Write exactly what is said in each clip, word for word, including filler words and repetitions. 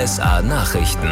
S A Nachrichten.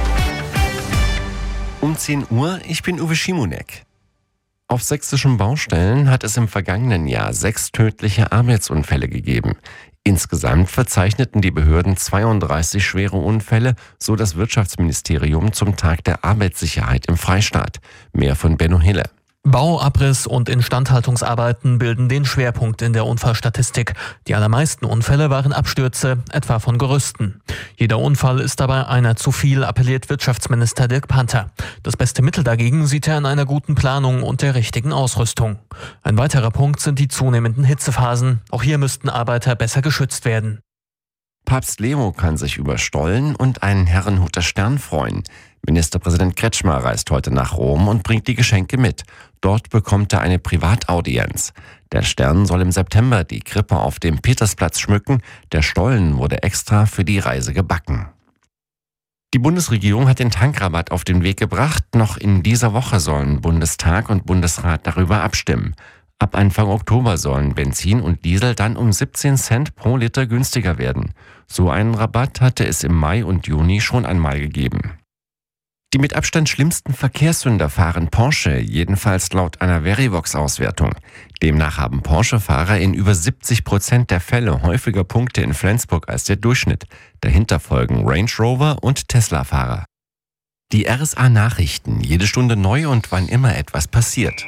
Um zehn Uhr, ich bin Uwe Schimonek. Auf sächsischen Baustellen hat es im vergangenen Jahr sechs tödliche Arbeitsunfälle gegeben. Insgesamt verzeichneten die Behörden zweiunddreißig schwere Unfälle, so das Wirtschaftsministerium zum Tag der Arbeitssicherheit im Freistaat. Mehr von Benno Hille. Bau, Abriss und Instandhaltungsarbeiten bilden den Schwerpunkt in der Unfallstatistik. Die allermeisten Unfälle waren Abstürze, etwa von Gerüsten. Jeder Unfall ist dabei einer zu viel, appelliert Wirtschaftsminister Dirk Panther. Das beste Mittel dagegen sieht er in einer guten Planung und der richtigen Ausrüstung. Ein weiterer Punkt sind die zunehmenden Hitzephasen. Auch hier müssten Arbeiter besser geschützt werden. Papst Leo kann sich über Stollen und einen Herrenhuter Stern freuen. Ministerpräsident Kretschmer reist heute nach Rom und bringt die Geschenke mit. Dort bekommt er eine Privataudienz. Der Stern soll im September die Krippe auf dem Petersplatz schmücken. Der Stollen wurde extra für die Reise gebacken. Die Bundesregierung hat den Tankrabatt auf den Weg gebracht. Noch in dieser Woche sollen Bundestag und Bundesrat darüber abstimmen. Ab Anfang Oktober sollen Benzin und Diesel dann um siebzehn Cent pro Liter günstiger werden. So einen Rabatt hatte es im Mai und Juni schon einmal gegeben. Die mit Abstand schlimmsten Verkehrssünder fahren Porsche, jedenfalls laut einer Verivox-Auswertung. Demnach haben Porsche-Fahrer in über siebzig Prozent der Fälle häufiger Punkte in Flensburg als der Durchschnitt. Dahinter folgen Range Rover und Tesla-Fahrer. Die R S A-Nachrichten, jede Stunde neu und wann immer etwas passiert.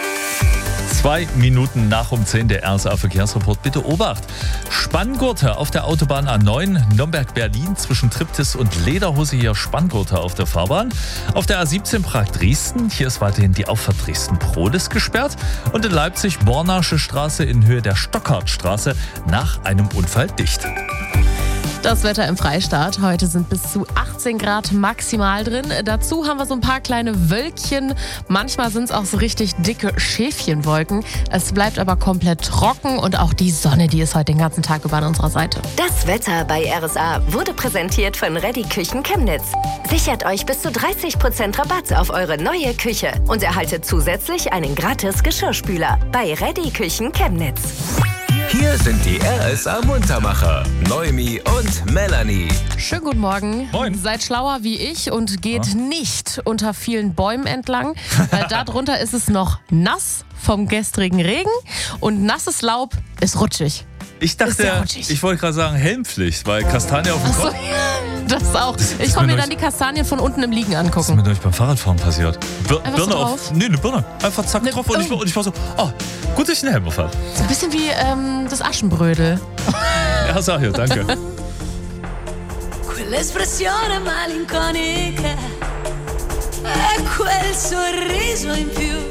Zwei Minuten nach um zehn der R S A-Verkehrsreport. Bitte Obacht! Spanngurte auf der Autobahn A neun, Nürnberg-Berlin zwischen Triptis und Lederhose. Hier Spanngurte auf der Fahrbahn. Auf der A siebzehn Prag-Dresden. Hier ist weiterhin die Auffahrt Dresden-Prolis gesperrt. Und in Leipzig Bornasche Straße in Höhe der Stockhartstraße nach einem Unfall dicht. Das Wetter im Freistaat. Heute sind bis zu achtzehn Grad maximal drin. Dazu haben wir so ein paar kleine Wölkchen. Manchmal sind es auch so richtig dicke Schäfchenwolken. Es bleibt aber komplett trocken und auch die Sonne, die ist heute den ganzen Tag über an unserer Seite. Das Wetter bei R S A wurde präsentiert von Reddy Küchen Chemnitz. Sichert euch bis zu dreißig Prozent Rabatt auf eure neue Küche und erhaltet zusätzlich einen gratis Geschirrspüler bei Reddy Küchen Chemnitz. Hier sind die R S A Muntermacher, Noemi und Melanie. Schönen guten Morgen. Moin. Seid schlauer wie ich und geht ja. nicht unter vielen Bäumen entlang, weil darunter ist es noch nass vom gestrigen Regen und nasses Laub ist rutschig. Ich dachte, ich wollte gerade sagen Helmpflicht, weil Kastanie auf dem Kopf. So, das auch. Das ich komme mir dann die Kastanien von unten im Liegen angucken. Das ist mir neulich beim Fahrradfahren passiert. Bir- Einfach Birne so drauf? auf. Nee, eine Birne. Einfach zack Ne, drauf und, oh. ich, und ich war so, oh, gut, dass ich einen Helm auf habe. So ein bisschen wie ähm, das Aschenbrödel. Ja, sag ich, danke. Quell'espressione malinconica e quel sorriso in più